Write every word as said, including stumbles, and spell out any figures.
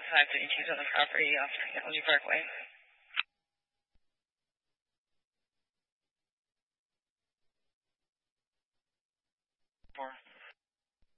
five thirty-two is on the property off Technology Parkway. Four.